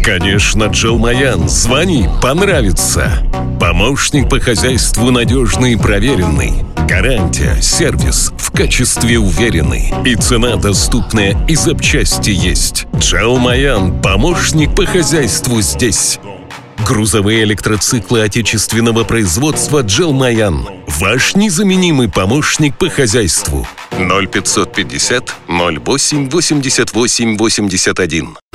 Конечно, Джелмаян. Звони, понравится. Помощник по хозяйству надежный и проверенный. Гарантия, сервис в качестве уверенный. И цена доступная, и запчасти есть. Джелмаян. Помощник по хозяйству здесь. Грузовые электроциклы отечественного производства Джелмаян. Ваш незаменимый помощник по хозяйству. 0550 08 88 81.